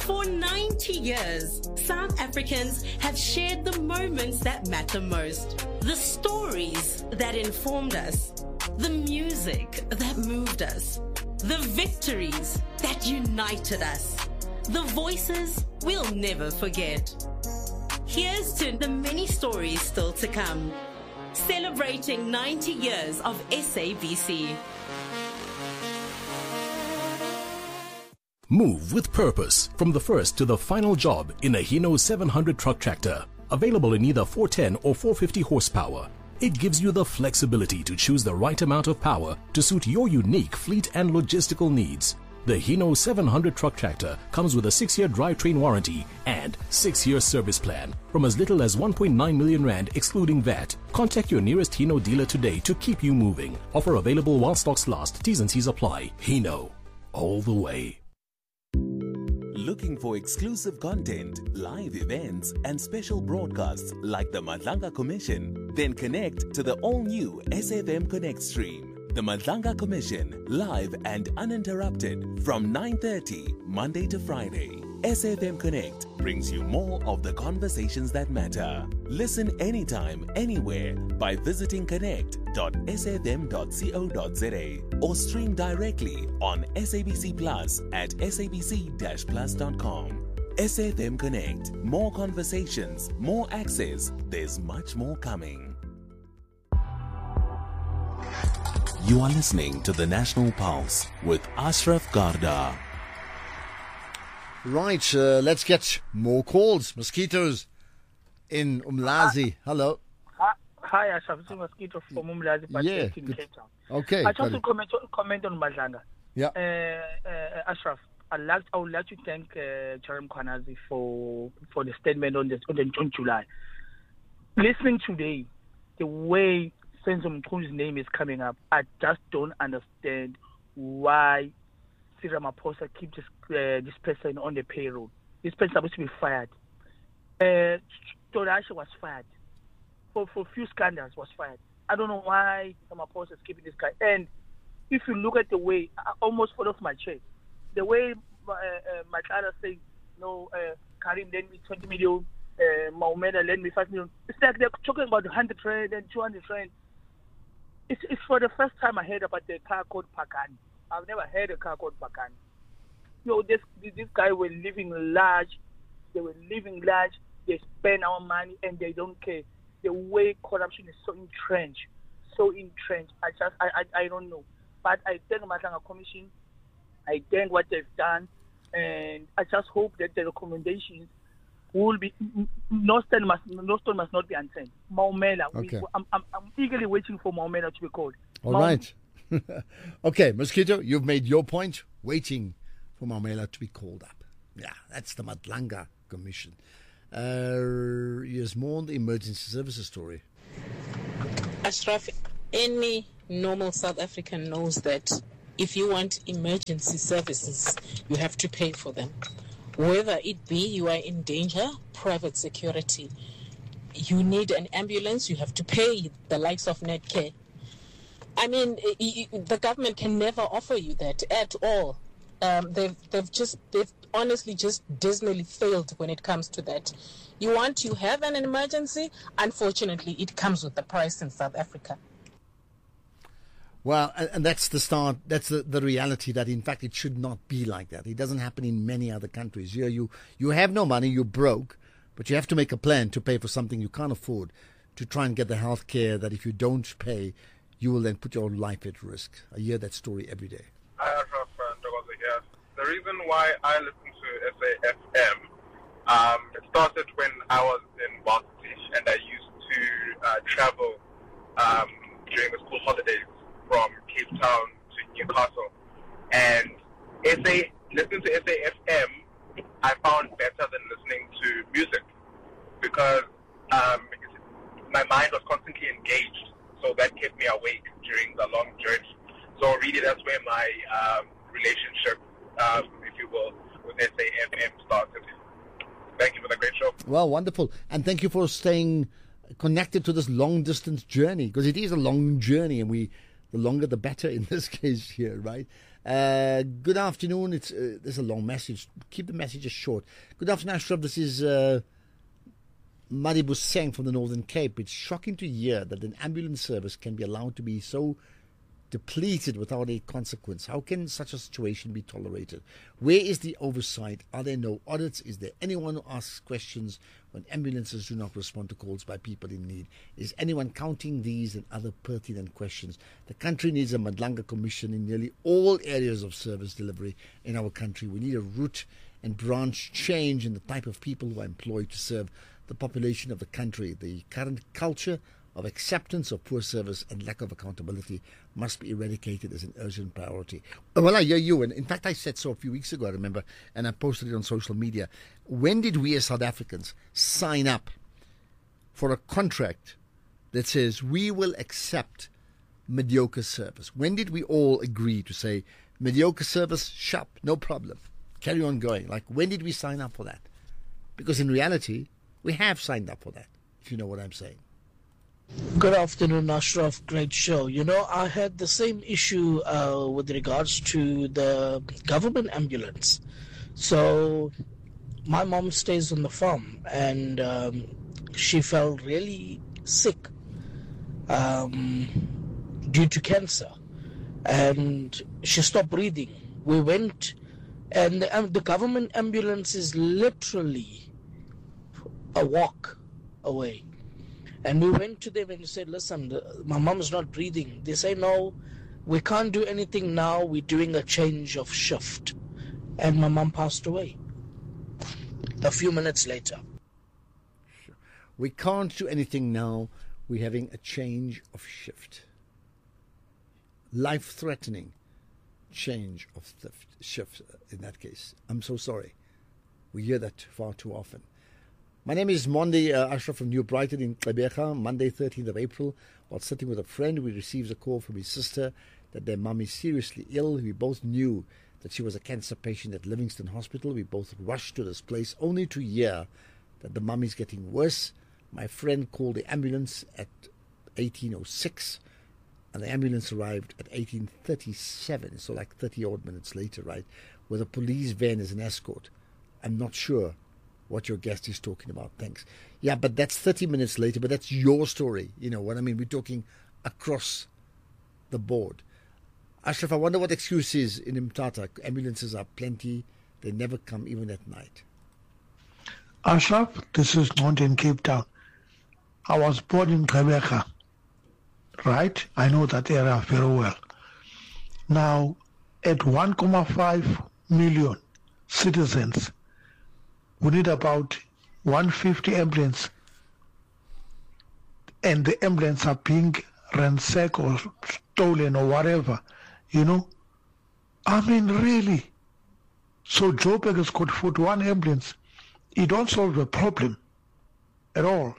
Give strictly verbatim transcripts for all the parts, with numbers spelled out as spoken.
For ninety years, South Africans have shared the moments that matter most, the stories that informed us, the music that moved us, the victories that united us, the voices we'll never forget. Here's to the many stories still to come. Celebrating ninety years of S A B C. Move with purpose from the first to the final job in a Hino seven hundred truck tractor. Available in either four ten or four fifty horsepower. It gives you the flexibility to choose the right amount of power to suit your unique fleet and logistical needs. The Hino seven hundred truck tractor comes with a six-year drivetrain warranty and six-year service plan from as little as one point nine million rand excluding V A T. Contact your nearest Hino dealer today to keep you moving. Offer available while stocks last. T's and C's apply. Hino, all the way. Looking for exclusive content, live events, and special broadcasts like the Madlanga Commission? Then connect to the all-new S F M Connect stream. The Madlanga Commission, live and uninterrupted from nine thirty, Monday to Friday. S F M Connect brings you more of the conversations that matter. Listen anytime, anywhere by visiting connect dot s f m dot co dot z a or stream directly on S A B C Plus at s a b c dash plus dot com. S F M Connect. More conversations, more access. There's much more coming. You are listening to the National Pulse with Ashraf Garda. Right, uh, let's get more calls. Mosquitoes in Umlazi. Hello. Hi, hi Ashraf. This is Mosquito from Umlazi, but yeah, in Cape Town. Okay. I just to comment, comment on Madlanga. Yeah. Uh, uh, Ashraf, I'd like, I would like to thank uh, Jerem Khwanazi for for the statement on, this, on, the, on July. Listening today, the way Senzo Mkhu's name is coming up, I just don't understand why Cyril Ramaphosa keeps this, uh, this person on the payroll. This person is supposed to be fired. Uh, Torashe was fired. For for few scandals was fired. I don't know why Ramaphosa is keeping this guy. And if you look at the way, I almost fall off my chair. The way uh, uh, Makala saying, no, uh, Karim lend me twenty million, uh, Maumeda lend me five million. It's like they're talking about one hundred rand and two hundred rand. It's, it's for the first time I heard about the car called Pakani. I've never heard a car called Pakani. You know, this this guy were living large. They were living large. They spend our money and they don't care. The way corruption is so entrenched, so entrenched. I just, I, I, I don't know. But I thank Madlanga Commission. I thank what they've done, and I just hope that the recommendations will be. No stone must, no stone must not be unturned. Maumela. Okay. We, I'm, I'm, I'm eagerly waiting for Maumela to be called. All Maum- right. Okay, Mosquito, you've made your point. Waiting for Maumela to be called up. Yeah, that's the Madlanga Commission. Uh, here's more on the emergency services story. Ashraf, any normal South African knows that if you want emergency services, you have to pay for them. Whether it be you are in danger, private security, you need an ambulance, you have to pay the likes of Netcare. I mean, the government can never offer you that at all. Um, they've they've just they've honestly just dismally failed when it comes to that. You want to have an emergency, unfortunately, it comes with the price in South Africa. Well, and, and that's the start. That's the, the reality that, in fact, it should not be like that. It doesn't happen in many other countries. Here, you you have no money, you're broke, but you have to make a plan to pay for something you can't afford to try and get the health care that if you don't pay, you will then put your life at risk. I hear that story every day. Hi, Ashraf Ndogoza here. The reason why I listen to S A F M, um, it started when I was in varsity and I used to uh, travel um, during the school holidays from Cape Town to Newcastle. And S A, listening to S A F M, I found better than listening to music because um, my mind was constantly engaged. So that kept me awake during the long journey. So really, that's where my um, relationship, um, if you will, with S A F M started. Thank you for the great show. Well, wonderful. And thank you for staying connected to this long-distance journey, because it is a long journey, and we, the longer the better in this case here, right? Uh, good afternoon. It's uh, there's a long message. Keep the messages short. Good afternoon, Ashraf. This is uh, Maribu Seng from the Northern Cape. It's shocking to hear that an ambulance service can be allowed to be so depleted without a consequence. How can such a situation be tolerated? Where is the oversight? Are there no audits? Is there anyone who asks questions when ambulances do not respond to calls by people in need? Is anyone counting these and other pertinent questions? The country needs a Madlanga Commission in nearly all areas of service delivery in our country. We need a root and branch change in the type of people who are employed to serve the population of the country. The current culture of acceptance of poor service and lack of accountability must be eradicated as an urgent priority. Well, I hear you, and in fact I said so a few weeks ago, I remember, and I posted it on social media. When did we as South Africans sign up for a contract that says we will accept mediocre service? When did we all agree to say mediocre service, shop, no problem, carry on going? Like, when did we sign up for that? Because in reality, we have signed up for that, if you know what I'm saying. Good afternoon, Ashraf. Great show. You know, I had the same issue uh, with regards to the government ambulance. So my mom stays on the farm, and um, she fell really sick um, due to cancer, and she stopped breathing. We went, and the, um, the government ambulance is literally a walk away. And we went to them and said, listen, the, my mom's not breathing. They say, no, we can't do anything now. We're doing a change of shift. And my mom passed away a few minutes later. Sure. We can't do anything now. We're having a change of shift. Life-threatening change of theft, shift in that case. I'm so sorry. We hear that far too often. My name is Mondi uh, Ashraf from New Brighton in Gqeberha. Monday, thirteenth of April, while sitting with a friend, we received a call from his sister that their mum is seriously ill. We both knew that she was a cancer patient at Livingston Hospital. We both rushed to this place only to hear that the mum is getting worse. My friend called the ambulance at eighteen oh six, and the ambulance arrived at eighteen thirty-seven, so like thirty odd minutes later, right, with a police van as an escort. I'm not sure what your guest is talking about. Thanks. Yeah, but that's thirty minutes later, but that's your story. You know what I mean? We're talking across the board. Ashraf, I wonder what excuse is in Mthatha. Ambulances are plenty. They never come even at night. Ashraf, this is not in Cape Town. I was born in Gqeberha, right? I know that area very well. Now, at one point five million citizens, we need about one hundred fifty ambulances, and the ambulances are being ransacked or stolen or whatever, you know. I mean, really. So Joburg has got forty-one ambulance. It don't solve the problem at all.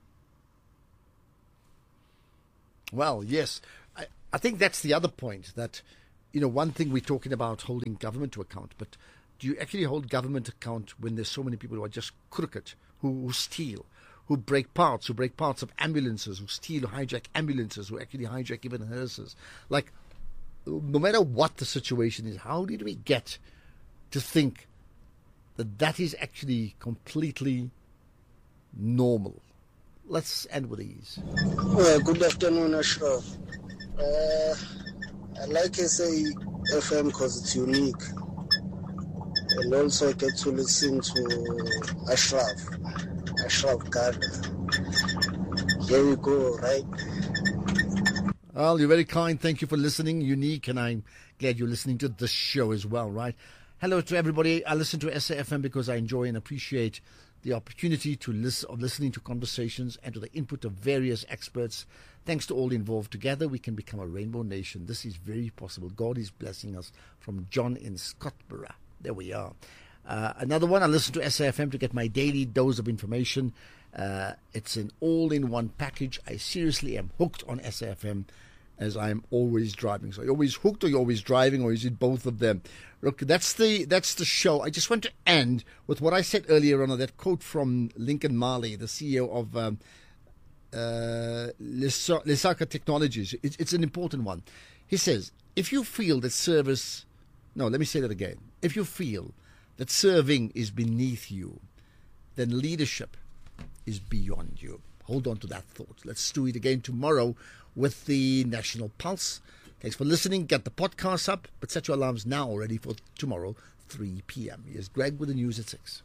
Well, yes. I, I think that's the other point, that, you know, one thing we're talking about holding government to account, but do you actually hold government account when there's so many people who are just crooked, who, who steal, who break parts, who break parts of ambulances, who steal, who hijack ambulances, who actually hijack even hearses? Like, no matter what the situation is, how did we get to think that that is actually completely normal? Let's end with these. Well, good afternoon, Ashraf. Uh, I like S A F M because it's unique. And also I get to listen to Ashraf, Ashraf Garda. Here we go, right? Well, you're very kind. Thank you for listening. Unique, and I'm glad you're listening to this show as well, right? Hello to everybody. I listen to S A F M because I enjoy and appreciate the opportunity to listen, of listening to conversations and to the input of various experts. Thanks to all involved, together we can become a rainbow nation. This is very possible. God is blessing us. From John in Scottsboro. There we are. Uh, another one, I listen to S A F M to get my daily dose of information. Uh, it's an all-in-one package. I seriously am hooked on S A F M, as I'm always driving. So you're always hooked, or you're always driving, or is it both of them? Look, that's the that's the show. I just want to end with what I said earlier on, that quote from Lincoln Marley, the C E O of um, uh, Lesaka Technologies. It's, it's an important one. He says, if you feel that service no, let me say that again. If you feel that serving is beneath you, then leadership is beyond you. Hold on to that thought. Let's do it again tomorrow with the National Pulse. Thanks for listening. Get the podcast up, but set your alarms now already for tomorrow, three p.m. Here's Greg with the news at six.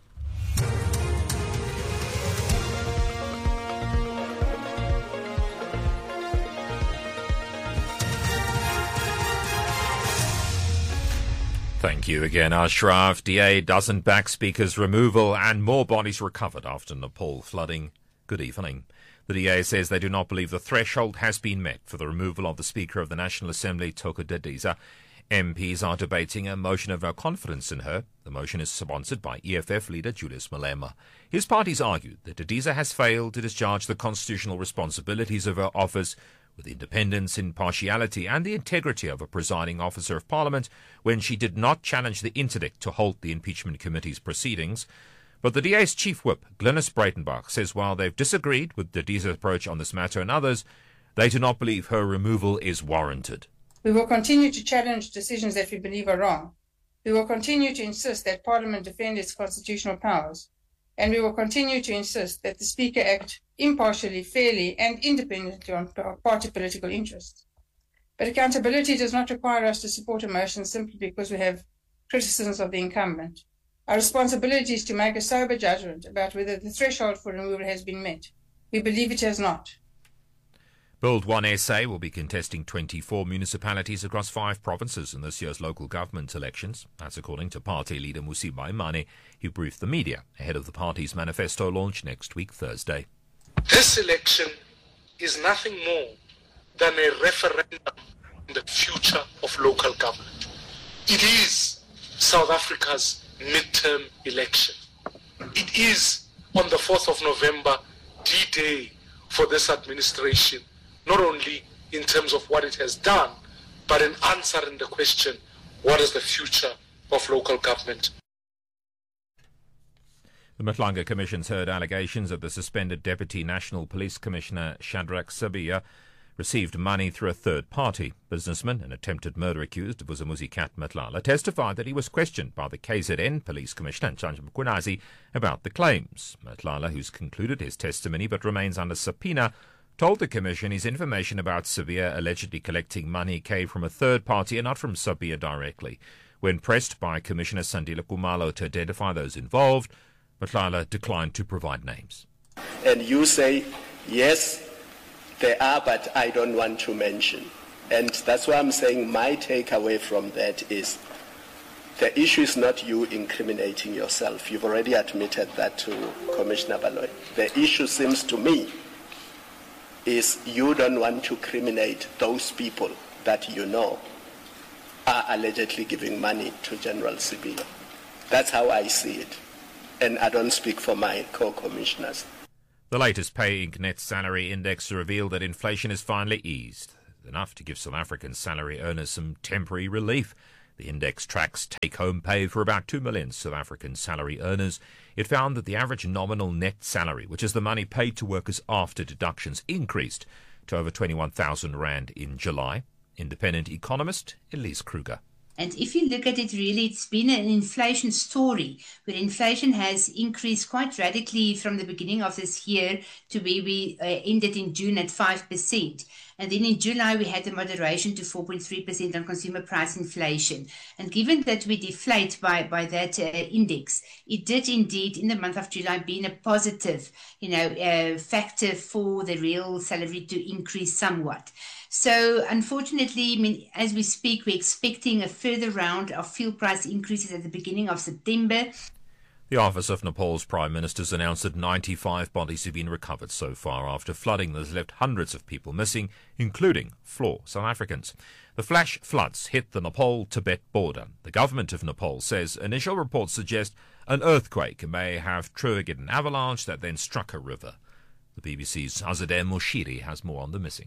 Thank you again, Ashraf. D A doesn't back Speaker's removal and more bodies recovered after Nepal flooding. Good evening. The D A says they do not believe the threshold has been met for the removal of the Speaker of the National Assembly, Thoko Didiza. M Ps are debating a motion of no confidence in her. The motion is sponsored by E F F leader Julius Malema. His parties argued that Didiza has failed to discharge the constitutional responsibilities of her office with independence, impartiality and the integrity of a presiding officer of Parliament when she did not challenge the interdict to halt the impeachment committee's proceedings. But the D A's chief whip, Glynis Breitenbach, says while they've disagreed with Didiza's approach on this matter and others, they do not believe her removal is warranted. We will continue to challenge decisions that we believe are wrong. We will continue to insist that Parliament defend its constitutional powers. And we will continue to insist that the Speaker act impartially, fairly and independently on party political interests. But accountability does not require us to support a motion simply because we have criticisms of the incumbent. Our responsibility is to make a sober judgment about whether the threshold for removal has been met. We believe it has not. Build One S A will be contesting twenty-four municipalities across five provinces in this year's local government elections. That's according to party leader Mmusi Maimane, who briefed the media ahead of the party's manifesto launch next week, Thursday. This election is nothing more than a referendum on the future of local government. It is South Africa's midterm election. It is on the fourth of November, D-Day for this administration, not only in terms of what it has done, but in answering the question, what is the future of local government? The Matlanga Commission's heard allegations that the suspended Deputy National Police Commissioner Shadrack Sibiya received money through a third party. Businessman and attempted murder accused Vuzamuzi Kat Matlala testified that he was questioned by the K Z N Police Commissioner Njanja Mkhwanazi about the claims. Matlala, who's concluded his testimony but remains under subpoena, told the Commission his information about Sibiya allegedly collecting money came from a third party and not from Sibiya directly. When pressed by Commissioner Sandile Kumalo to identify those involved, Matlala declined to provide names. And you say, yes, there are, but I don't want to mention. And that's why I'm saying my takeaway from that is the issue is not you incriminating yourself. You've already admitted that to Commissioner Baloyi. The issue seems to me is you don't want to criminate those people that you know are allegedly giving money to General Sibiya. That's how I see it. And I don't speak for my co-commissioners. The latest Pay Inc net salary index revealed that inflation has finally eased, enough to give South African salary earners some temporary relief. The index tracks take-home pay for about two million South African salary earners. It found that the average nominal net salary, which is the money paid to workers after deductions, increased to over twenty-one thousand rand in July. Independent economist Elise Kruger. And if you look at it, really, it's been an inflation story where inflation has increased quite radically from the beginning of this year to where we uh, ended in June at five percent. And then in July, we had a moderation to four point three percent on consumer price inflation. And given that we deflate by, by that uh, index, it did indeed, in the month of July, being a positive, you know, uh, factor for the real salary to increase somewhat. So, unfortunately, I mean, as we speak, we're expecting a further round of fuel price increases at the beginning of September. The Office of Nepal's Prime Minister has announced that ninety-five bodies have been recovered so far after flooding that has left hundreds of people missing, including four South Africans. The flash floods hit the Nepal-Tibet border. The government of Nepal says initial reports suggest an earthquake may have triggered an avalanche that then struck a river. The B B C's Azadeh Moshiri has more on the missing.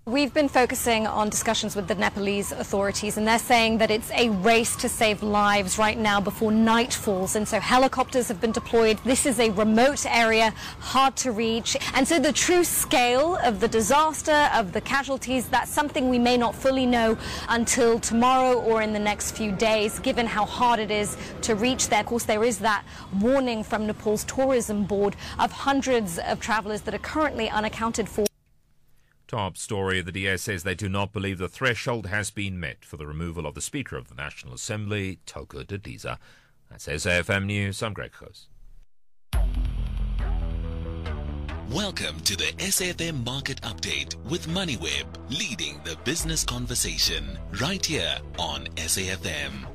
We've been focusing on discussions with the Nepalese authorities, and they're saying that it's a race to save lives right now before night falls. And so helicopters have been deployed. This is a remote area, hard to reach. And so the true scale of the disaster, of the casualties, that's something we may not fully know until tomorrow or in the next few days, given how hard it is to reach there. Of course, there is that warning from Nepal's tourism board of hundreds of travelers that are currently unaccounted for. Top story, the D A says they do not believe the threshold has been met for the removal of the Speaker of the National Assembly, Toko Didiza. That's S A F M News. I'm Greg Khoos. Welcome to the S A F M Market Update with MoneyWeb, leading the business conversation right here on S A F M.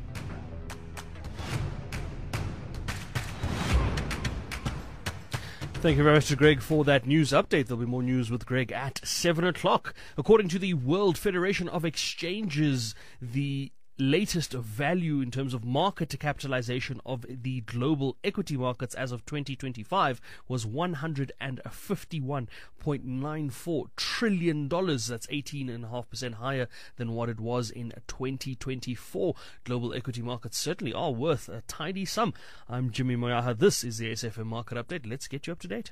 Thank you very much to Greg for that news update. There'll be more news with Greg at seven o'clock. According to the World Federation of Exchanges, the latest value in terms of market capitalization of the global equity markets as of twenty twenty-five was one hundred fifty-one point nine four trillion dollars. That's eighteen point five percent higher than what it was in twenty twenty-four. Global equity markets certainly are worth a tidy sum. I'm Jimmy Moyaha. This is the S F M Market Update. Let's get you up to date.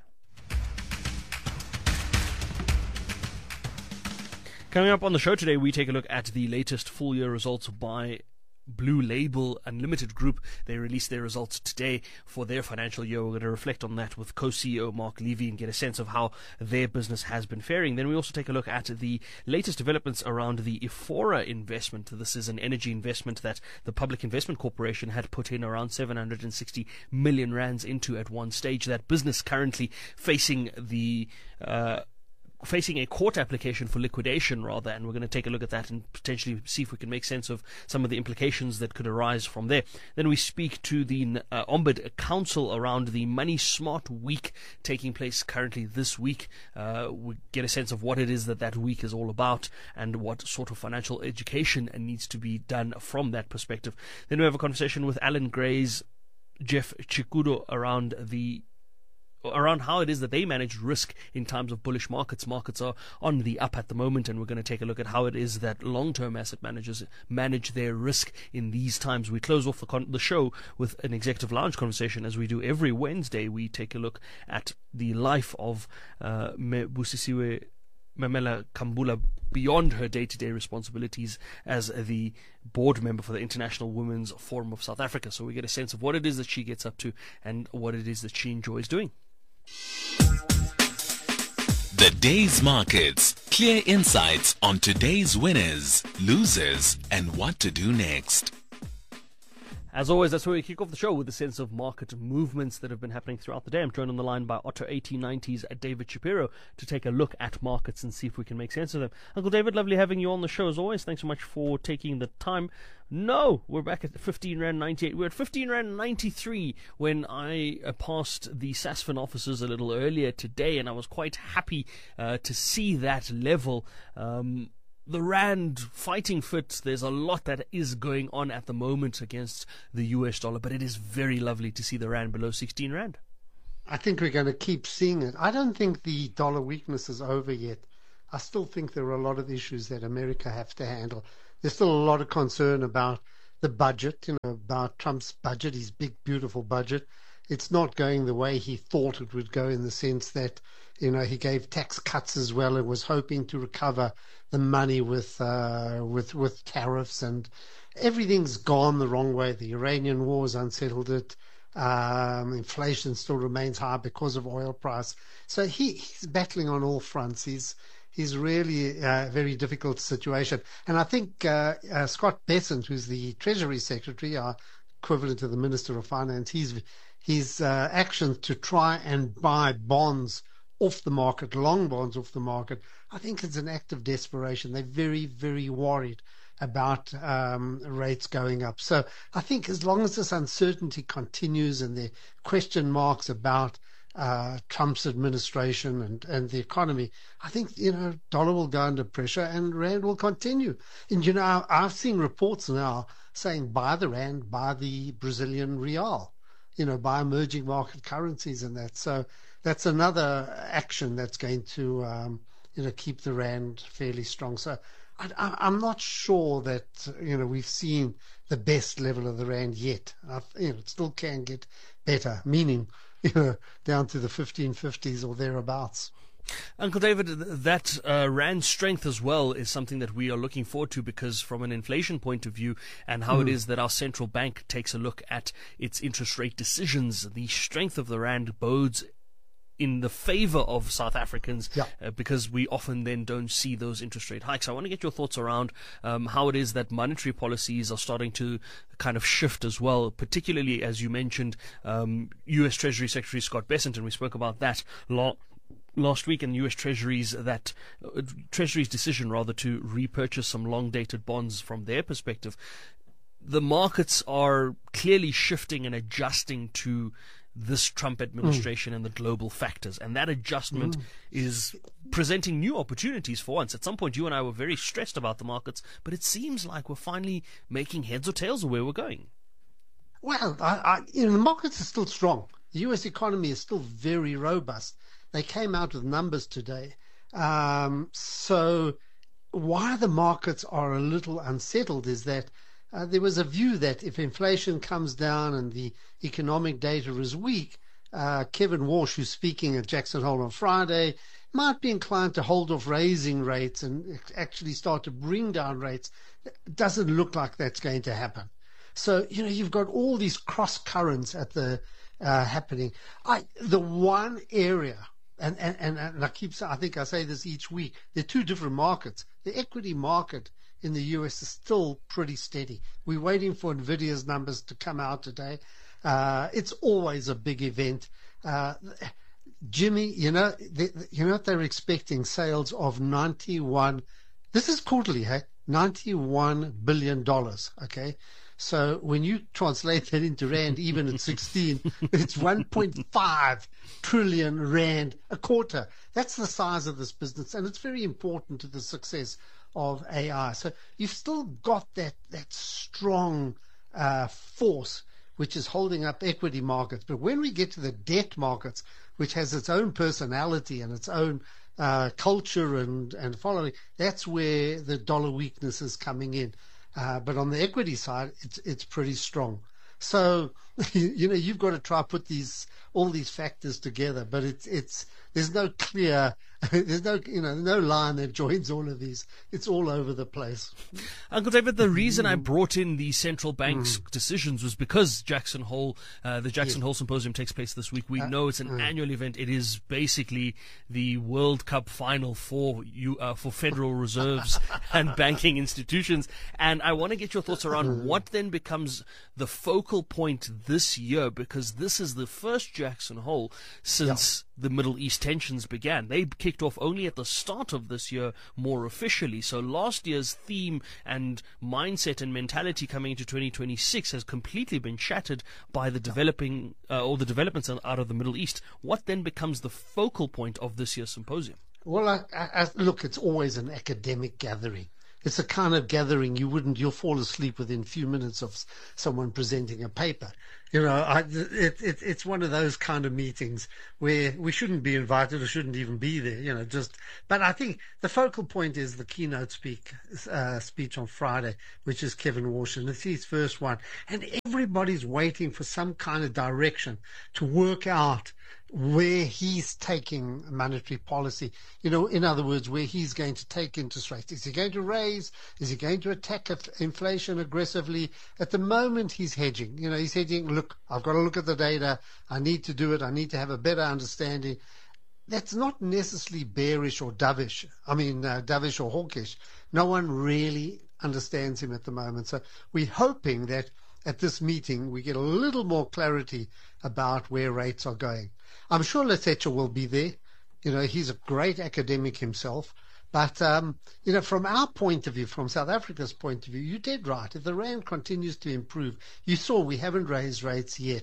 Coming up on the show today, we take a look at the latest full-year results by Blue Label Unlimited Group. They released their results today for their financial year. We're going to reflect on that with co-C E O Mark Levy and get a sense of how their business has been faring. Then we also take a look at the latest developments around the Ifora investment. This is an energy investment that the Public Investment Corporation had put in around seven hundred sixty million rands into at one stage. That business currently facing the uh, facing a court application for liquidation rather, and we're going to take a look at that and potentially see if we can make sense of some of the implications that could arise from there. Then we speak to the uh, Ombud Council around the Money Smart Week taking place currently this week. Uh, we get a sense of what it is that that week is all about and what sort of financial education needs to be done from that perspective. Then we have a conversation with Alan Gray's Jeff Chikudo around the around how it is that they manage risk in times of bullish markets. Markets are on the up at the moment, and we're going to take a look at how it is that long-term asset managers manage their risk in these times. We close off the, con- the show with an executive lounge conversation, as we do every Wednesday. We take a look at the life of uh, Busisiwe Mamela Kambula beyond her day-to-day responsibilities as the board member for the International Women's Forum of South Africa. So we get a sense of what it is that she gets up to and what it is that she enjoys doing. The day's markets, clear insights on today's winners, losers, and what to do next. As always, that's where we kick off the show with a sense of market movements that have been happening throughout the day. I'm joined on the line by Otto eighteen ninety's David Shapiro to take a look at markets and see if we can make sense of them. Uncle David, lovely having you on the show as always. Thanks so much for taking the time. No, we're back at fifteen rand ninety-eight. We're at fifteen rand ninety-three when I uh, passed the SASFIN offices a little earlier today, and I was quite happy uh, to see that level. Um, The Rand fighting fit, there's a lot that is going on at the moment against the U S dollar, but it is very lovely to see the Rand below sixteen Rand. I think we're going to keep seeing it. I don't think the dollar weakness is over yet. I still think there are a lot of issues that America have to handle. There's still a lot of concern about the budget, you know, about Trump's budget, his big, beautiful budget. It's not going the way he thought it would go, in the sense that, you know, he gave tax cuts as well and was hoping to recover the money with uh, with with tariffs, and everything's gone the wrong way. The Iranian war has unsettled it. Um, inflation still remains high because of oil price. So he, he's battling on all fronts. He's he's really a very difficult situation. And I think uh, uh, Scott Bessent, who's the Treasury Secretary, our equivalent to the Minister of Finance, he's his uh, action to try and buy bonds off the market, long bonds off the market, I think it's an act of desperation. They're very, very worried about um, rates going up. So I think as long as this uncertainty continues and the question marks about uh, Trump's administration and, and the economy, I think, you know, dollar will go under pressure and Rand will continue. And, you know, I've seen reports now saying buy the Rand, buy the Brazilian real, you know, buy emerging market currencies and that. So that's another action that's going to, um, you know, keep the rand fairly strong. So I, I, I'm not sure that, you know, we've seen the best level of the rand yet. I, you know, it still can get better, meaning, you know, down to the fifteen fifties or thereabouts. Uncle David, that uh, rand strength as well is something that we are looking forward to, because from an inflation point of view and how mm. it is that our central bank takes a look at its interest rate decisions, the strength of the rand bodes in the favor of South Africans, yeah. uh, because we often then don't see those interest rate hikes. I want to get your thoughts around um, how it is that monetary policies are starting to kind of shift as well, particularly as you mentioned um, U S Treasury Secretary Scott Bessent, and we spoke about that long last week in U S Treasury's that uh, Treasury's decision rather to repurchase some long-dated bonds from their perspective. The markets are clearly shifting and adjusting to this Trump administration mm. and the global factors, and that adjustment mm. is presenting new opportunities for once. At some point, you and I were very stressed about the markets, but it seems like we're finally making heads or tails of where we're going. Well, I, I, you know, the markets are still strong. The U S economy is still very robust. They came out with numbers today. Um, so why the markets are a little unsettled is that uh, there was a view that if inflation comes down and the economic data is weak, uh, Kevin Walsh, who's speaking at Jackson Hole on Friday, might be inclined to hold off raising rates and actually start to bring down rates. It doesn't look like that's going to happen. So, you know, you've got all these cross currents at the uh, happening. I, the one area, and, and, and, and I keep I think I say this each week, there are two different markets. The equity market in the U S is still pretty steady. We're waiting for NVIDIA's numbers to come out today. Uh, it's always a big event. Uh, Jimmy, you know, they, you know what they're expecting? Sales of ninety-one. This is quarterly, hey, ninety-one billion dollars. Okay, so when you translate that into rand, even at sixteen, it's one point five trillion rand a quarter. That's the size of this business, and it's very important to the success of A I. So you've still got that that strong uh, force which is holding up equity markets. But when we get to the debt markets, which has its own personality and its own uh, culture and, and following, that's where the dollar weakness is coming in. Uh, but on the equity side, it's it's pretty strong. So, you, you know, you've got to try to put these all these factors together. But it's it's there's no clear, there's no you know no line that joins all of these. It's all over the place. Uncle David, the reason I brought in the central bank's mm. decisions was because Jackson Hole, uh, the Jackson yeah. Hole Symposium takes place this week. We uh, know it's an uh, annual event. It is basically the World Cup final for you uh, for Federal Reserves and banking institutions. And I want to get your thoughts around what then becomes the focal point this year, because this is the first Jackson Hole since yeah. the Middle East tensions began. They kicked off only at the start of this year more officially. So last year's theme and mindset and mentality coming into twenty twenty-six has completely been shattered by the developing uh, or the developments out of the Middle East. What then becomes the focal point of this year's symposium? Well, I, I, look, it's always an academic gathering. It's a kind of gathering you wouldn't, you'll fall asleep within a few minutes of someone presenting a paper. You know, I, it, it, it's one of those kind of meetings where we shouldn't be invited or shouldn't even be there, you know, just, but I think the focal point is the keynote speak, uh, speech on Friday, which is Kevin Walsh, and it's his first one. And everybody's waiting for some kind of direction to work out where he's taking monetary policy, you know, in other words, where he's going to take interest rates. Is he going to raise? Is he going to attack inflation aggressively? At the moment, he's hedging. You know, he's hedging, look, I've got to look at the data. I need to do it. I need to have a better understanding. That's not necessarily bearish or dovish. I mean, uh, dovish or hawkish. No one really understands him at the moment. So we're hoping that at this meeting, we get a little more clarity about where rates are going. I'm sure Lesetja will be there. You know, he's a great academic himself. But, um, you know, from our point of view, from South Africa's point of view, you did right. If the rand continues to improve, you saw we haven't raised rates yet.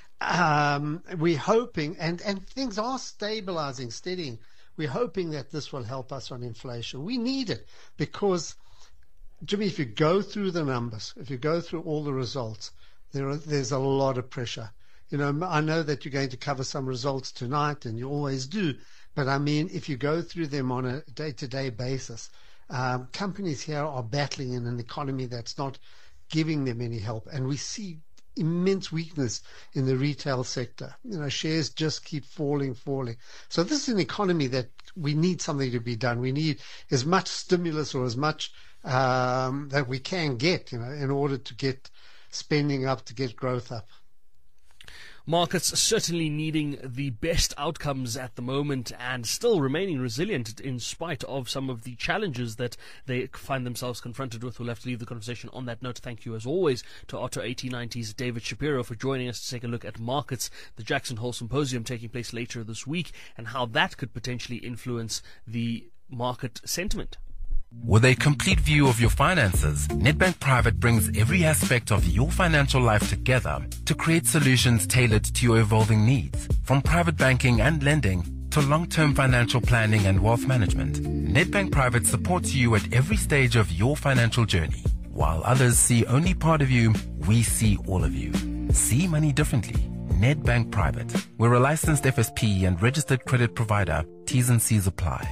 Um, we're hoping, and, and things are stabilizing, steadying. We're hoping that this will help us on inflation. We need it because, Jimmy, if you go through the numbers, if you go through all the results, there are, there's a lot of pressure. You know, I know that you're going to cover some results tonight, and you always do. But I mean, if you go through them on a day-to-day basis, um, companies here are battling in an economy that's not giving them any help. And we see immense weakness in the retail sector. You know, shares just keep falling, falling. So this is an economy that we need something to be done. We need as much stimulus or as much um, that we can get, you know, in order to get spending up, to get growth up. Markets certainly needing the best outcomes at the moment and still remaining resilient in spite of some of the challenges that they find themselves confronted with. We'll have to leave the conversation on that note. Thank you, as always, to Otto eighteen ninety's David Shapiro for joining us to take a look at markets, the Jackson Hole Symposium taking place later this week, and how that could potentially influence the market sentiment. With a complete view of your finances, Nedbank Private brings every aspect of your financial life together to create solutions tailored to your evolving needs. From private banking and lending to long-term financial planning and wealth management, Nedbank Private supports you at every stage of your financial journey. While others see only part of you, we see all of you. See money differently. Nedbank Private. We're a licensed F S P and registered credit provider. T's and C's apply.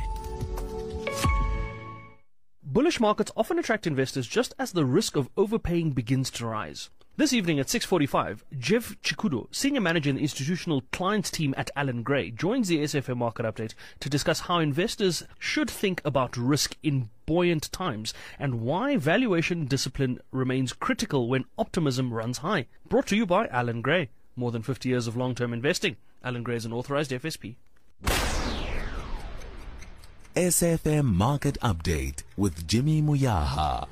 Bullish markets often attract investors just as the risk of overpaying begins to rise. This evening at six forty-five, Jeff Chikudo, Senior Manager in the Institutional Clients Team at Allan Gray, joins the S F M Market Update to discuss how investors should think about risk in buoyant times and why valuation discipline remains critical when optimism runs high. Brought to you by Allan Gray. More than fifty years of long-term investing. Allan Gray is an authorized F S P. S F M Market Update with Jimmy Muyaha.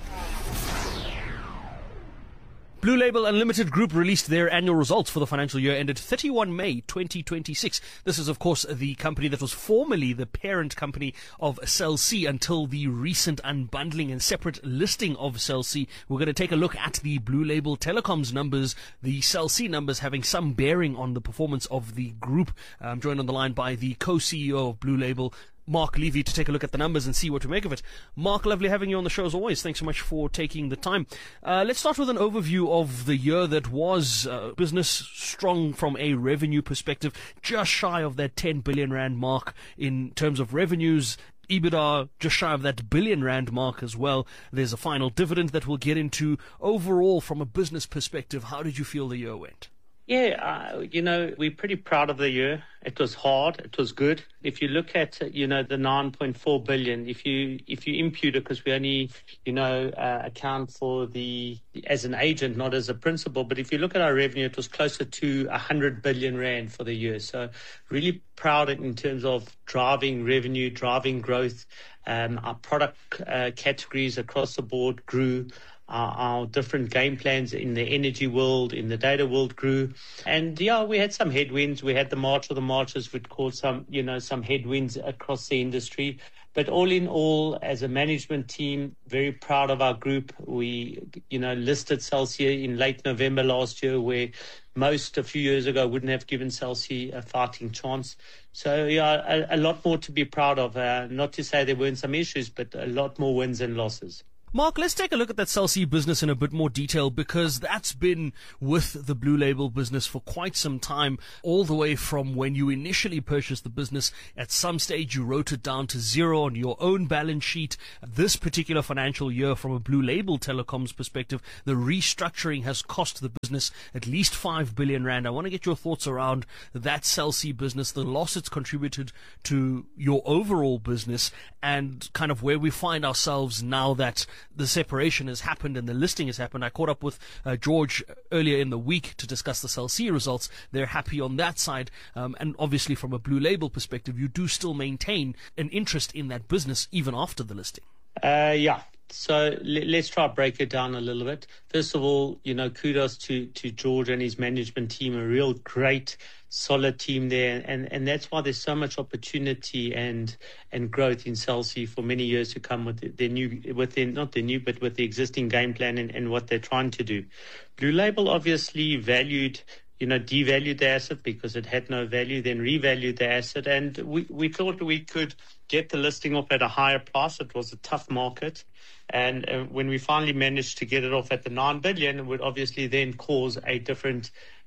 Blue Label Unlimited Group released their annual results for the financial year ended thirty-first of May twenty twenty-six. This is, of course, the company that was formerly the parent company of Cell C until the recent unbundling and separate listing of Cell C. We're going to take a look at the Blue Label Telecoms numbers, the Cell C numbers having some bearing on the performance of the group. I'm joined on the line by the co-C E O of Blue Label, Mark Levy, to take a look at the numbers and see what to make of it. Mark, lovely having you on the show as always. Thanks so much for taking the time. Uh, let's start with an overview of the year that was. Uh, business strong from a revenue perspective, just shy of that ten billion rand mark in terms of revenues. EBITDA just shy of that billion rand mark as well. There's a final dividend that we'll get into. Overall, from a business perspective, how did you feel the year went? Yeah, uh, you know, we're pretty proud of the year. It was hard. It was good. If you look at, you know, the nine point four billion, if you if you impute it, because we only, you know, uh, account for the as an agent, not as a principal. But if you look at our revenue, it was closer to one hundred billion rand for the year. So really proud in terms of driving revenue, driving growth. Um, our product uh, categories across the board grew. Our, our different game plans in the energy world, in the data world grew. And yeah, we had some headwinds. We had the March of the Marches, which caused some, you know, some headwinds across the industry. But all in all, as a management team, very proud of our group. We, you know, listed Cell C in late November last year, where most a few years ago wouldn't have given Cell C a fighting chance. So yeah, a, a lot more to be proud of. Uh, not to say there weren't some issues, but a lot more wins and losses. Mark, let's take a look at that Cell C business in a bit more detail, because that's been with the Blue Label business for quite some time, all the way from when you initially purchased the business. At some stage, you wrote it down to zero on your own balance sheet. This particular financial year, from a Blue Label Telecoms perspective, the restructuring has cost the business at least five billion rand. I want to get your thoughts around that Cell C business, the loss it's contributed to your overall business, and kind of where we find ourselves now that the separation has happened and the listing has happened. I caught up with uh, George earlier in the week to discuss the Cell C results. They're happy on that side. Um, and obviously from a Blue Label perspective, you do still maintain an interest in that business even after the listing. Uh, yeah. So let's try to break it down a little bit. First of all, you know, kudos to, to George and his management team, a real great, solid team there. And, and that's why there's so much opportunity and and growth in Cell C for many years to come with their new, with their, not their new, but with the existing game plan and, and what they're trying to do. Blue Label obviously valued, you know, devalued the asset because it had no value, then revalued the asset. And we, we thought we could get the listing off at a higher price. It was a tough market. And uh, when we finally managed to get it off at the nine billion, it would obviously then cause a different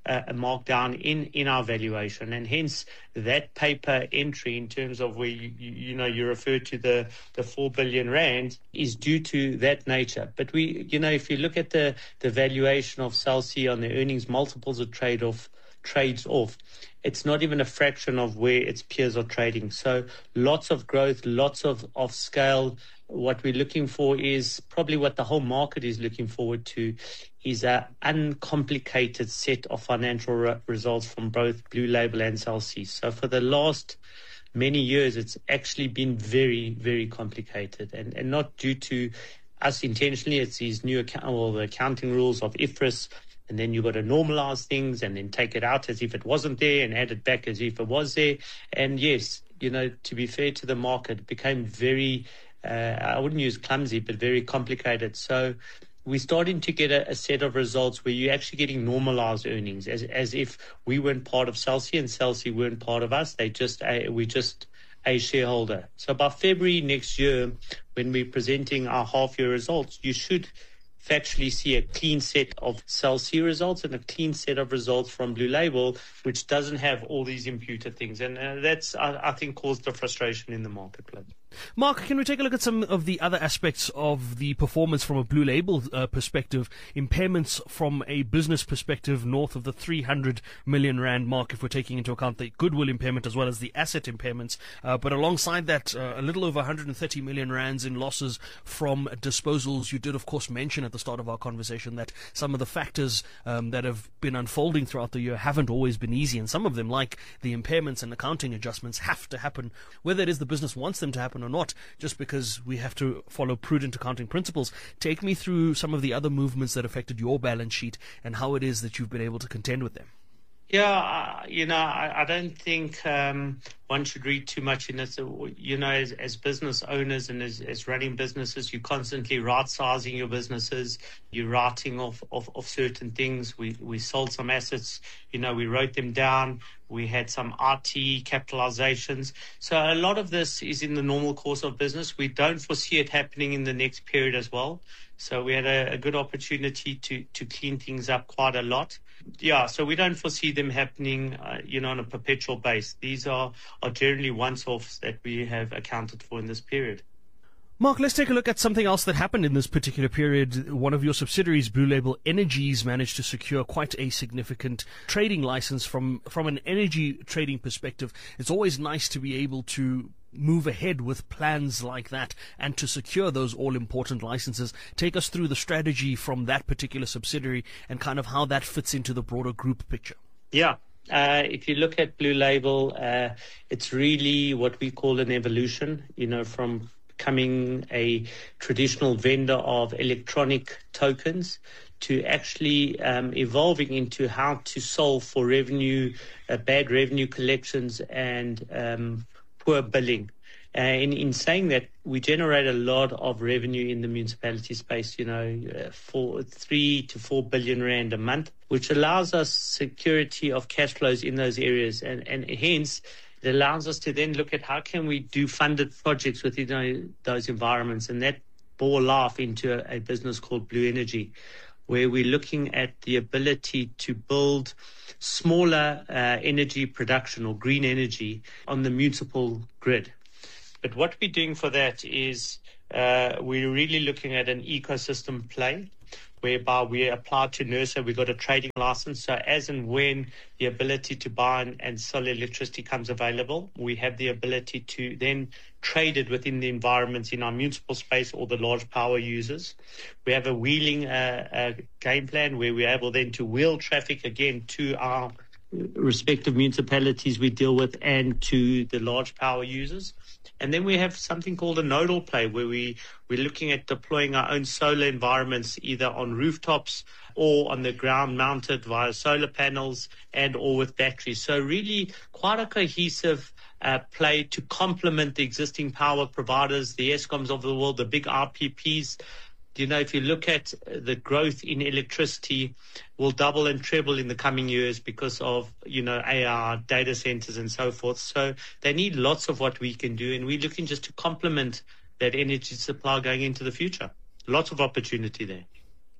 a, a markdown in, in our valuation, and hence that paper entry in terms of where you, you, you know you refer to the, the four billion rand is due to that nature. But we, you know, if you look at the, the valuation of Cell C on the earnings multiples of trade off, trades off, it's not even a fraction of where its peers are trading. So lots of growth, lots of, of scale. What we're looking for is probably what the whole market is looking forward to, is an uncomplicated set of financial re- results from both Blue Label and Cell C. So for the last many years, it's actually been very, very complicated, and, and not due to us intentionally. It's these new account, or the accounting rules of I F R S, and then you've got to normalize things and then take it out as if it wasn't there and add it back as if it was there. And yes, you know, to be fair to the market, it became very, uh, I wouldn't use clumsy, but very complicated. So we're starting to get a, a set of results where you're actually getting normalized earnings, as as if we weren't part of Cell C and Cell C weren't part of us. They just uh, we just a shareholder. So by February next year, when we're presenting our half-year results, you should factually see a clean set of Cell C results and a clean set of results from Blue Label, which doesn't have all these imputed things. And uh, that's, I, I think, caused the frustration in the marketplace. Mark, can we take a look at some of the other aspects of the performance from a Blue Label uh, perspective? Impairments from a business perspective north of the three hundred million rand mark, if we're taking into account the goodwill impairment as well as the asset impairments. Uh, but alongside that, uh, a little over one hundred thirty million rands in losses from disposals. You did, of course, mention at the start of our conversation that some of the factors um, that have been unfolding throughout the year haven't always been easy, and some of them, like the impairments and accounting adjustments, have to happen, whether it is the business wants them to happen or not, just because we have to follow prudent accounting principles. Take me through some of the other movements that affected your balance sheet and how it is that you've been able to contend with them. Yeah, uh, you know, I, I don't think um, one should read too much in it. So, you know, as, as business owners and as, as running businesses, you're constantly right-sizing your businesses. You're writing off, off, off certain things. We we sold some assets. You know, we wrote them down. We had some R T capitalizations. So a lot of this is in the normal course of business. We don't foresee it happening in the next period as well. So we had a, a good opportunity to, to clean things up quite a lot. Yeah, so we don't foresee them happening, uh, you know, on a perpetual base. These are, are generally once-offs that we have accounted for in this period. Mark, let's take a look at something else that happened in this particular period. One of your subsidiaries, Blue Label Energies, managed to secure quite a significant trading license. From from an energy trading perspective, it's always nice to be able to move ahead with plans like that and to secure those all-important licenses. Take us through the strategy from that particular subsidiary and kind of how that fits into the broader group picture. Yeah. Uh, if you look at Blue Label, uh, it's really what we call an evolution, you know, from becoming a traditional vendor of electronic tokens to actually um, evolving into how to solve for revenue, uh, bad revenue collections and um, poor billing. Uh, in, in saying that, we generate a lot of revenue in the municipality space, you know, uh, for three to four billion rand a month, which allows us security of cash flows in those areas. And, and hence, it allows us to then look at how can we do funded projects within those environments. And that bore life into a, a business called Blue Energy, where we're looking at the ability to build smaller uh, energy production or green energy on the municipal grid. But what we're doing for that is uh, we're really looking at an ecosystem play, whereby we apply to NERSA. We've got a trading license. So as and when the ability to buy and, and sell electricity comes available, we have the ability to then trade it within the environments in our municipal space or the large power users. We have a wheeling uh, uh, game plan where we're able then to wheel traffic again to our respective municipalities we deal with and to the large power users. And then we have something called a nodal play where we, we're looking at deploying our own solar environments either on rooftops or on the ground mounted via solar panels and or with batteries. So really quite a cohesive uh, play to complement the existing power providers, the Eskoms of the world, the big R P Ps. You know, if you look at the growth in electricity, will double and treble in the coming years because of, you know, A I, data centers and so forth. So they need lots of what we can do. And we're looking just to complement that energy supply going into the future. Lots of opportunity there.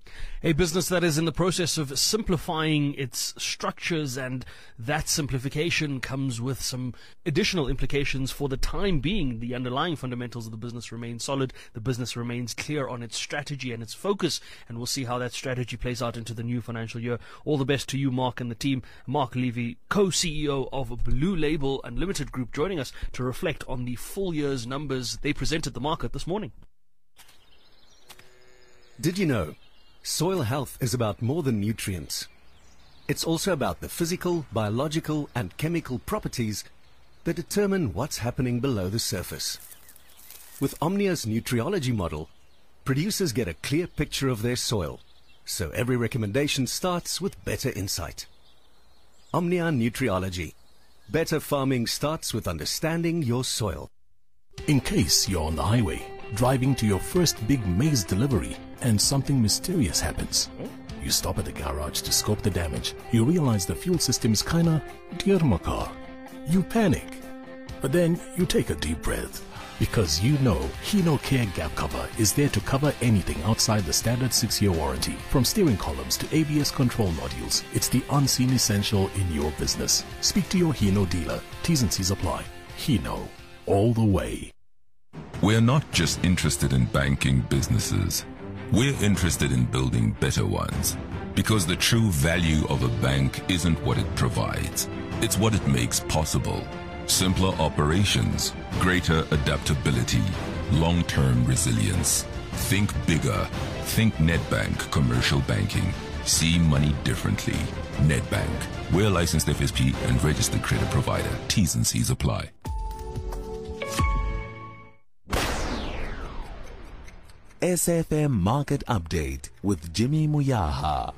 A business that is in the process of simplifying its structures, and that simplification comes with some additional implications for the time being. The underlying fundamentals of the business remain solid. The business remains clear on its strategy and its focus, and we'll see how that strategy plays out into the new financial year. All the best to you, Mark, and the team. Mark Levy, co-C E O of Blue Label Unlimited Group, joining us to reflect on the full year's numbers they presented the market this morning. Did you know soil health is about more than nutrients? It's also about the physical, biological and chemical properties that determine what's happening below the surface. With Omnia's Nutriology model, producers get a clear picture of their soil, so every recommendation starts with better insight. Omnia Nutriology. Better farming starts with understanding your soil. In case you're on the highway, driving to your first big maize delivery, and something mysterious happens. You stop at the garage to scope the damage. You realize the fuel system's kinda dear my car. You panic. But then you take a deep breath, because you know Hino Care Gap Cover is there to cover anything outside the standard six-year warranty. From steering columns to A B S control modules, it's the unseen essential in your business. Speak to your Hino dealer. T's and C's apply. Hino, all the way. We're not just interested in banking businesses. We're interested in building better ones. Because the true value of a bank isn't what it provides. It's what it makes possible. Simpler operations, greater adaptability, long-term resilience. Think bigger. Think Nedbank Commercial Banking. See money differently. Nedbank. We're licensed F S P and registered credit provider. T's and C's apply. S F M Market Update with Jimmy Muyaha.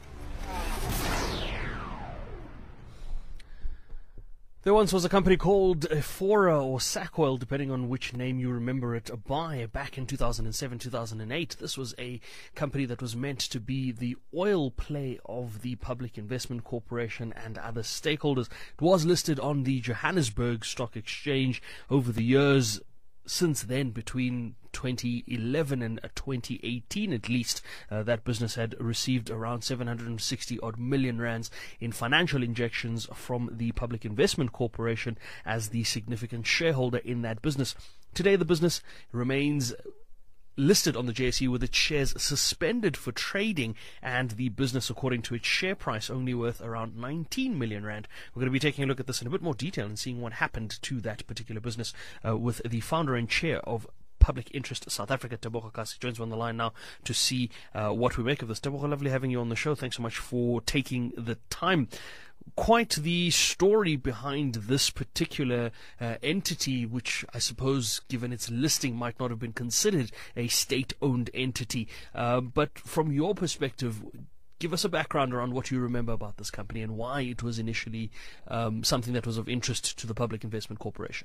There once was a company called Efora or Sacoil, depending on which name you remember it by, back in two thousand seven, two thousand eight. This was a company that was meant to be the oil play of the Public Investment Corporation and other stakeholders. It was listed on the Johannesburg Stock Exchange. Over the years since then, between twenty eleven and twenty eighteen at least, uh, that business had received around seven hundred sixty odd million rands in financial injections from the Public Investment Corporation as the significant shareholder in that business. Today the business remains listed on the J S E with its shares suspended for trading, and the business, according to its share price, only worth around nineteen million rand. We're going to be taking a look at this in a bit more detail and seeing what happened to that particular business uh, with the founder and chair of Public Interest South Africa, Tebogo Kasi, joins me on the line now to see uh, what we make of this. Tebogo, lovely having you on the show. Thanks so much for taking the time. Quite the story behind this particular uh, entity, which I suppose, given its listing, might not have been considered a state-owned entity. Uh, but from your perspective, give us a background around what you remember about this company and why it was initially um, something that was of interest to the Public Investment Corporation.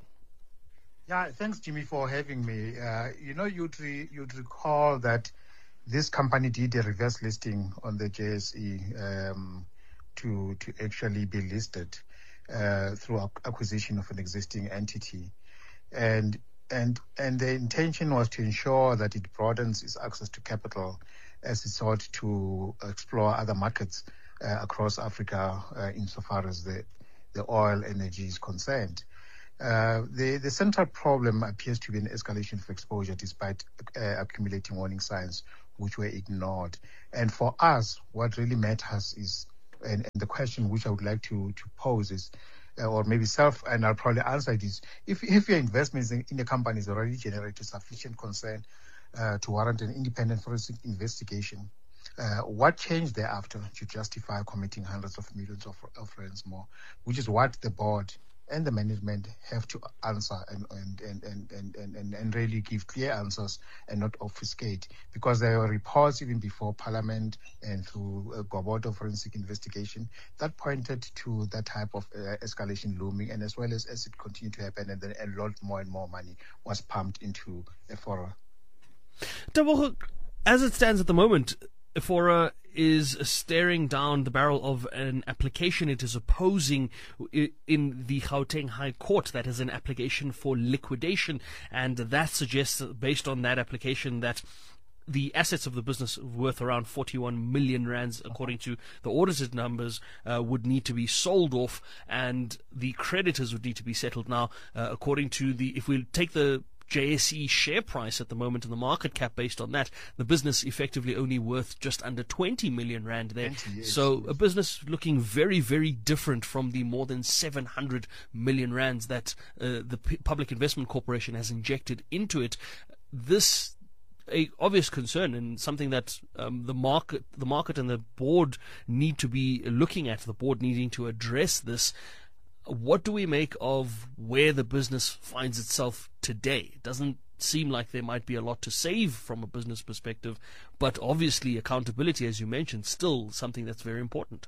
Yeah, thanks, Jimmy, for having me. Uh, you know, you'd, re- you'd recall that this company did a reverse listing on the J S E um, to to actually be listed uh, through acquisition of an existing entity, and and and the intention was to ensure that it broadens its access to capital as it sought to explore other markets uh, across Africa uh, insofar as the the oil energy is concerned. Uh, the, the central problem appears to be an escalation of exposure despite uh, accumulating warning signs which were ignored. And for us, what really matters is, and, and the question which I would like to, to pose is, uh, or maybe self, and I'll probably answer it is, if, if your investments in, in a company is already generated sufficient concern uh, to warrant an independent forensic investigation, uh, what changed thereafter to justify committing hundreds of millions of, of rands more, which is what the board and the management have to answer and and, and, and, and, and, and really give clear answers and not obfuscate, because there were reports even before Parliament and through a Gobodo forensic investigation that pointed to that type of uh, escalation looming, and as well as as it continued to happen, and then a lot more and more money was pumped into Efora. As it stands at the moment, Efora is staring down the barrel of an application it is opposing in the Gauteng High Court. That is an application for liquidation, and that suggests, based on that application, that the assets of the business worth around forty-one million rands, according to the audited numbers, uh, would need to be sold off, and the creditors would need to be settled. Now, uh, according to the, if we take the J S E share price at the moment and the market cap based on that, the business effectively only worth just under twenty million rand there. Yes, so yes. a business looking very, very different from the more than seven hundred million rands that uh, the P- Public Investment Corporation has injected into it. This a obvious concern and something that um, the market, the market and the board need to be looking at. The board needing to address this. What do we make of where the business finds itself today? It doesn't seem like there might be a lot to save from a business perspective, but obviously accountability, as you mentioned, still something that's very important.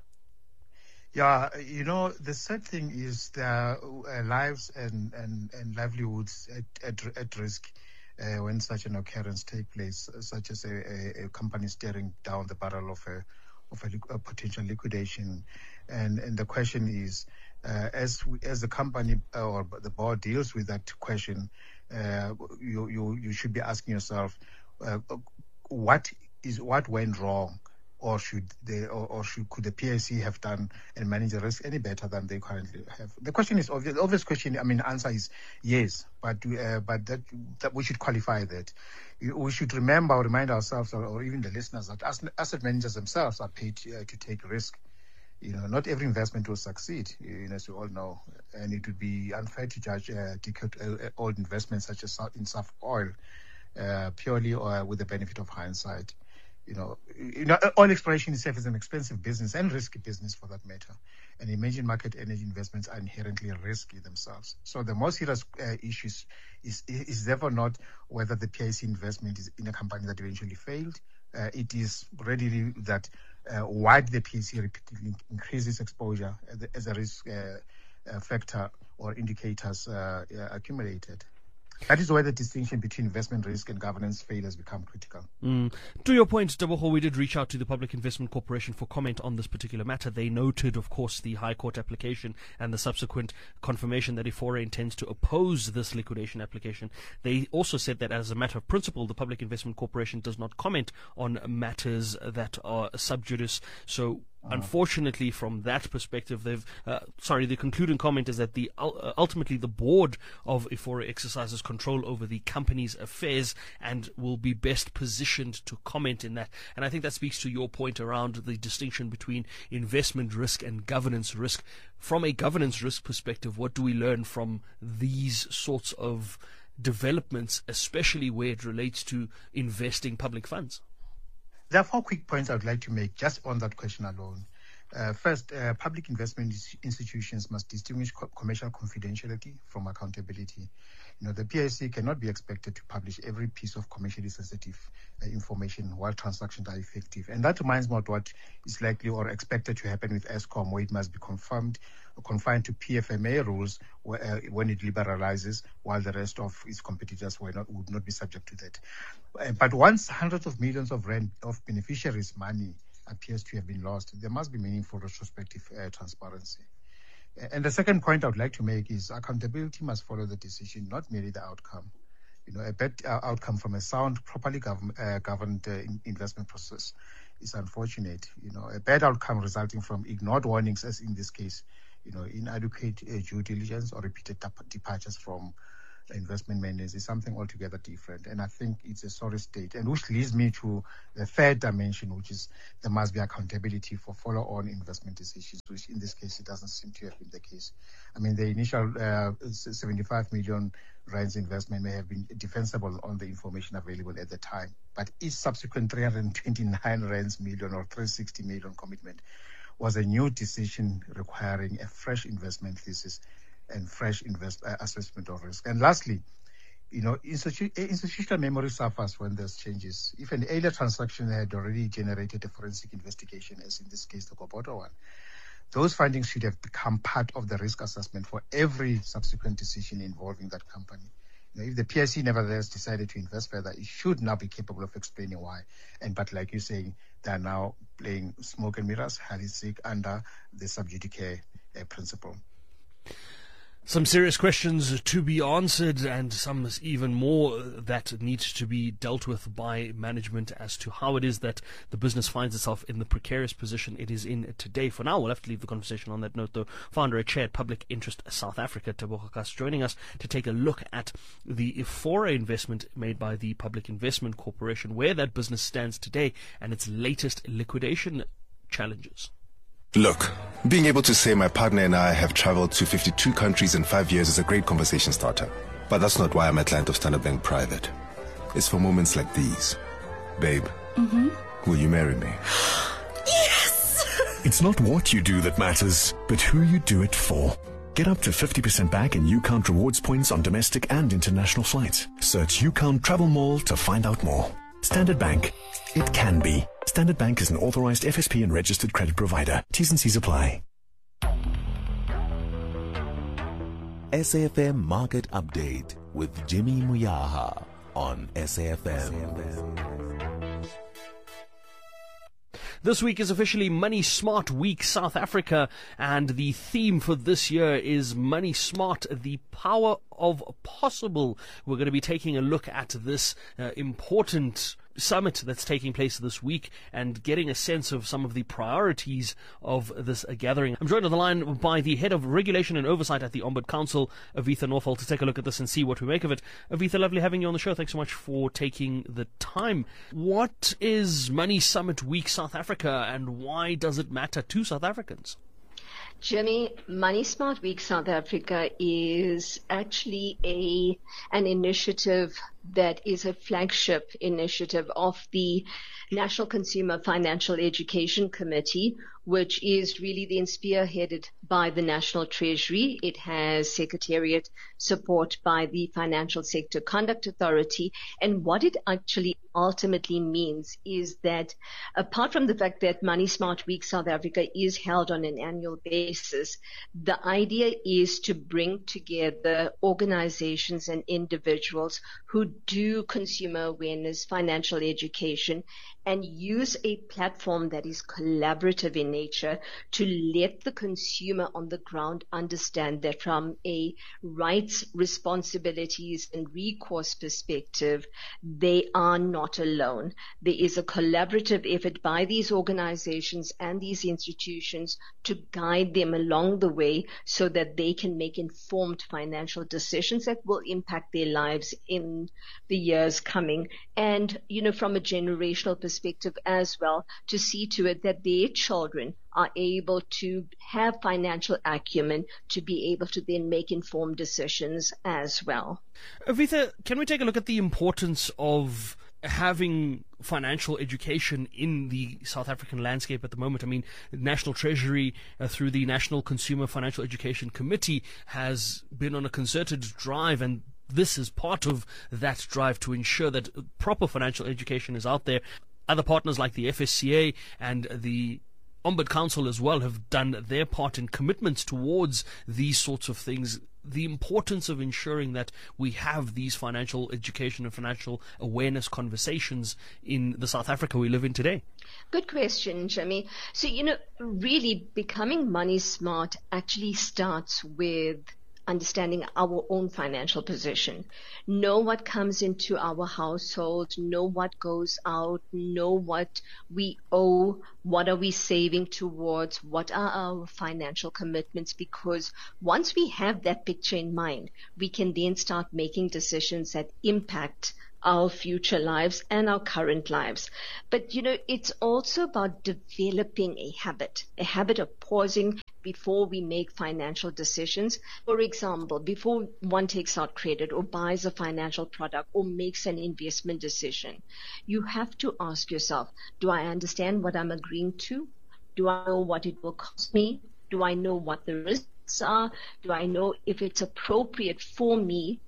Yeah, you know, the sad thing is there uh, lives and, and, and livelihoods at, at, at risk uh, when such an occurrence takes place, such as a, a, a company staring down the barrel of a of a, a potential liquidation. And, and the question is, Uh, as we, as the company uh, or the board deals with that question, uh, you, you you should be asking yourself, uh, what is what went wrong, or should they or, or should could the P I C have done and manage the risk any better than they currently have? The question is obvious. The obvious question. I mean, answer is yes, but uh, but that, that we should qualify that. We should remember or remind ourselves, or, or even the listeners, that asset managers themselves are paid uh, to take risk. You know, not every investment will succeed, you know, as we all know, and it would be unfair to judge uh, decade-old investments such as in South Oil uh, purely or with the benefit of hindsight. You know, you know, oil exploration itself is an expensive business and risky business for that matter. And emerging market energy investments are inherently risky themselves. So the most serious uh, issues is is therefore not whether the P I C investment is in a company that eventually failed. Uh, it is readily that uh, why the P I C repeatedly increases exposure as, as a risk uh, uh, factor or indicators uh, uh, accumulated. That is where the distinction between investment risk and governance failures become critical. Mm. To your point, Tebogo, we did reach out to the Public Investment Corporation for comment on this particular matter. They noted, of course, the High Court application and the subsequent confirmation that Ifora intends to oppose this liquidation application. They also said that as a matter of principle, the Public Investment Corporation does not comment on matters that are sub judice. So unfortunately, from that perspective, they've uh, sorry. The concluding comment is that the uh, ultimately the board of Ifora exercises control over the company's affairs and will be best positioned to comment in that. And I think that speaks to your point around the distinction between investment risk and governance risk. From a governance risk perspective, what do we learn from these sorts of developments, especially where it relates to investing public funds? There are four quick points I would like to make just on that question alone. Uh, first, uh, public investment institutions must distinguish co- commercial confidentiality from accountability. You know, the P I C cannot be expected to publish every piece of commercially sensitive uh, information while transactions are effective. And that reminds me of what is likely or expected to happen with Eskom, where it must be confirmed or confined to P F M A rules where, uh, when it liberalizes, while the rest of its competitors were not, would not be subject to that. Uh, but once hundreds of millions of rand of beneficiaries' money appears to have been lost, there must be meaningful retrospective uh, transparency. And the second point I would like to make is accountability must follow the decision, not merely the outcome. You know, a bad uh, outcome from a sound, properly gov- uh, governed uh, in- investment process is unfortunate. You know, a bad outcome resulting from ignored warnings, as in this case, you know, inadequate uh, due diligence or repeated dep- departures from investment mandates is something altogether different. And I think it's a sorry state. And which leads me to the third dimension, which is there must be accountability for follow-on investment decisions, which in this case, it doesn't seem to have been the case. I mean, the initial uh, seventy-five million rands investment may have been defensible on the information available at the time, but each subsequent three hundred twenty-nine rands million or three hundred sixty million commitment was a new decision requiring a fresh investment thesis and fresh invest, uh, assessment of risk. And lastly, you know, institu- institutional memory suffers when there's changes. If an earlier transaction had already generated a forensic investigation, as in this case, the Kopoto one, those findings should have become part of the risk assessment for every subsequent decision involving that company. You know, if the P I C nevertheless decided to invest further, it should now be capable of explaining why. And but like you're saying, they are now playing smoke and mirrors, highly sick under the sub judice uh, principle. Some serious questions to be answered, and some even more that need to be dealt with by management as to how it is that the business finds itself in the precarious position it is in today. For now, we'll have to leave the conversation on that note, though. Founder and Chair at Public Interest South Africa, Tebogo Kas, joining us to take a look at the foray investment made by the Public Investment Corporation, where that business stands today, and its latest liquidation challenges. Look, being able to say my partner and I have traveled to fifty-two countries in five years is a great conversation starter. But that's not why I'm a client of Standard Bank Private. It's for moments like these. Babe, Mm-hmm. will you marry me? Yes! It's not what you do that matters, but who you do it for. Get up to fifty percent back in UCount rewards points on domestic and international flights. Search UCount Travel Mall to find out more. Standard Bank. It can be. Standard Bank is an authorized F S P and registered credit provider. T's and C's apply. S A F M Market Update with Jimmy Muyaha on S A F M. This week is officially Money Smart Week South Africa, and the theme for this year is Money Smart, the power of possible. We're going to be taking a look at this uh, important summit that's taking place this week and getting a sense of some of the priorities of this uh, gathering. I'm joined on the line by the Head of Regulation and Oversight at the Ombud Council, Avitha Norfall, to take a look at this and see what we make of it. Avitha, lovely having you on the show. Thanks so much for taking the time. What is Money Summit Week South Africa, and why does it matter to South Africans? Jimmy, Money Smart Week South Africa is actually a an initiative that is a flagship initiative of the National Consumer Financial Education Committee, which is really then spearheaded by the National Treasury. It has secretariat support by the Financial Sector Conduct Authority. And what it actually ultimately means is that apart from the fact that Money Smart Week South Africa is held on an annual basis, the idea is to bring together organizations and individuals who do consumer awareness, financial education, and use a platform that is collaborative in nature to let the consumer on the ground understand that from a rights, responsibilities, and recourse perspective, they are not alone. There is a collaborative effort by these organizations and these institutions to guide them along the way so that they can make informed financial decisions that will impact their lives in the years coming. And, you know, from a generational perspective as well, to see to it that their children are able to have financial acumen to be able to then make informed decisions as well. Avitha, can we take a look at the importance of having financial education in the South African landscape at the moment? I mean, the National Treasury, uh, through the National Consumer Financial Education Committee, has been on a concerted drive, and this is part of that drive to ensure that proper financial education is out there. Other partners like the F S C A and the Ombud Council as well have done their part in commitments towards these sorts of things. The importance of ensuring that we have these financial education and financial awareness conversations in the South Africa we live in today. Good question, Jimmy. So, you know, really becoming money smart actually starts with understanding our own financial position. Know what comes into our household, know what goes out, know what we owe, what are we saving towards, what are our financial commitments, because once we have that picture in mind, we can then start making decisions that impact our future lives and our current lives. But, you know, it's also about developing a habit, a habit of pausing before we make financial decisions. For example, before one takes out credit or buys a financial product or makes an investment decision, you have to ask yourself, do I understand what I'm agreeing to? Do I know what it will cost me? Do I know what the risks are? Do I know if it's appropriate for me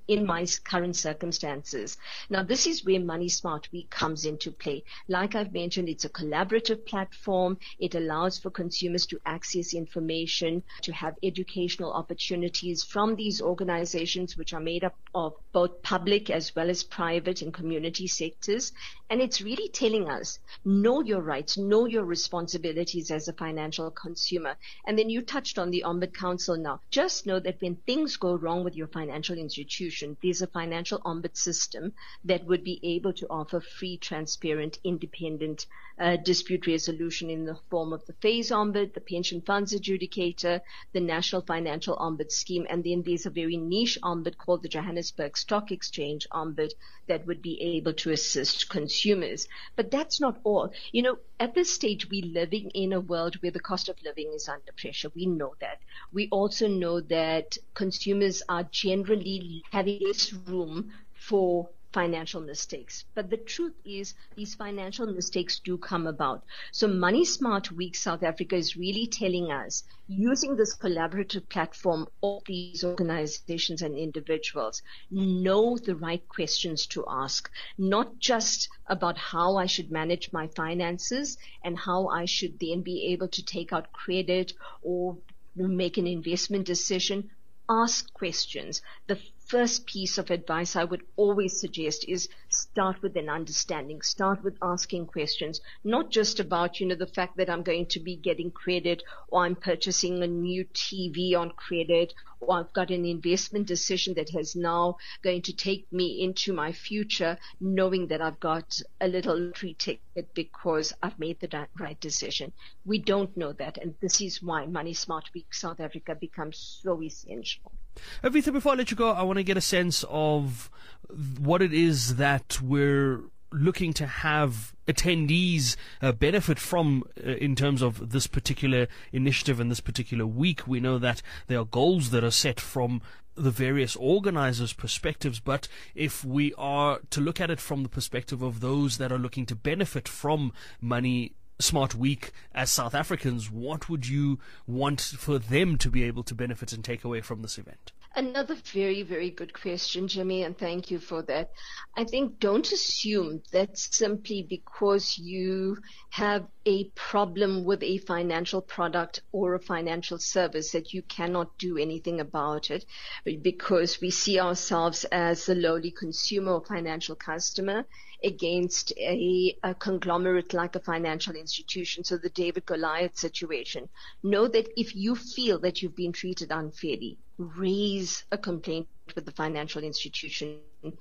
in my current circumstances. Now, this is where Money Smart Week comes into play. Like I've mentioned, it's a collaborative platform. It allows for consumers to access information, to have educational opportunities from these organizations, which are made up of both public as well as private and community sectors. And it's really telling us, know your rights, know your responsibilities as a financial consumer. And then you touched on the Ombud Council now. Just know that when things go wrong with your financial institution, there's a financial ombud system that would be able to offer free, transparent, independent uh, dispute resolution in the form of the Phase Ombud, the Pension Funds Adjudicator, the National Financial Ombud Scheme, and then there's a very niche ombud called the Johannesburg Stock Exchange Ombud that would be able to assist consumers. But that's not all. You know, at this stage, we're living in a world where the cost of living is under pressure. We know that. We also know that consumers are generally having less room for financial mistakes. But the truth is these financial mistakes do come about. So Money Smart Week South Africa is really telling us, using this collaborative platform of these organizations and individuals, know the right questions to ask, not just about how I should manage my finances and how I should then be able to take out credit or make an investment decision. Ask questions. The first piece of advice I would always suggest is start with an understanding. Start with asking questions, not just about, you know, the fact that I'm going to be getting credit or I'm purchasing a new T V on credit or I've got an investment decision that has now going to take me into my future, knowing that I've got a little free ticket because I've made the right decision. We don't know that, and this is why Money Smart Week South Africa becomes so essential. Avitha, before I let you go, I want to get a sense of what it is that we're looking to have attendees uh, benefit from uh, in terms of this particular initiative and this particular week. We know that there are goals that are set from the various organizers' perspectives, but if we are to look at it from the perspective of those that are looking to benefit from Money Smart Week as South Africans, what would you want for them to be able to benefit and take away from this event? Another very, very good question, Jimmy, and thank you for that. I think don't assume that simply because you have a problem with a financial product or a financial service that you cannot do anything about it, because we see ourselves as the lowly consumer or financial customer against a, a conglomerate like a financial institution. So the David Goliath situation. Know that if you feel that you've been treated unfairly, raise a complaint with the financial institution.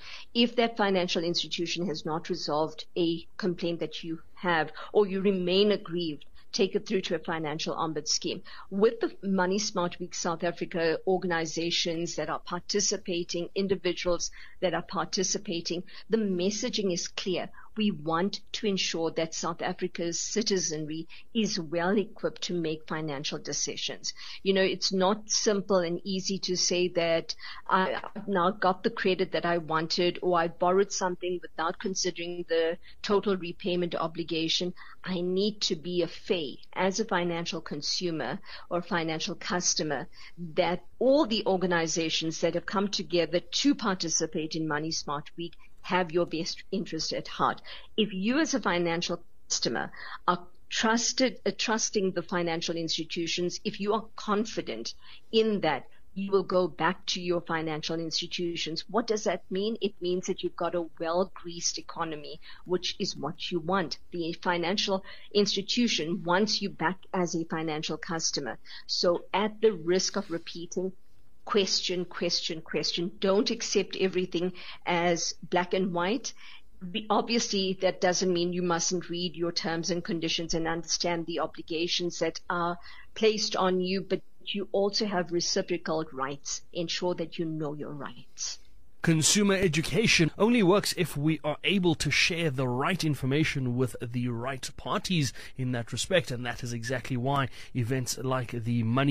If that financial institution has not resolved a complaint that you have, or you remain aggrieved, take it through to a financial ombud scheme. With the Money Smart Week South Africa organizations that are participating, individuals that are participating, the messaging is clear. We want to ensure that South Africa's citizenry is well equipped to make financial decisions. You know, it's not simple and easy to say that I, I've now got the credit that I wanted, or I borrowed something without considering the total repayment obligation. I need to be a fair as a financial consumer or financial customer, that all the organizations that have come together to participate in Money Smart Week have your best interest at heart. If you as a financial customer are trusted, uh, trusting the financial institutions, if you are confident in that, you will go back to your financial institutions. What does that mean? It means that you've got a well-greased economy, which is what you want. The financial institution wants you back as a financial customer. So at the risk of repeating, question, question, question. Don't accept everything as black and white. Obviously, that doesn't mean you mustn't read your terms and conditions and understand the obligations that are placed on you, but you also have reciprocal rights. Ensure that you know your rights. Consumer education only works if we are able to share the right information with the right parties in that respect, and that is exactly why events like the Money